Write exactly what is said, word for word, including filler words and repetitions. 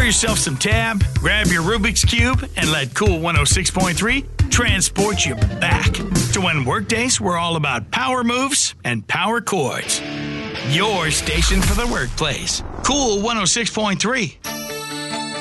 Pour yourself some tab, grab your Rubik's Cube, and let Cool one oh six point three transport you back to when workdays were all about power moves and power chords. Your station for the workplace. Cool one oh six point three.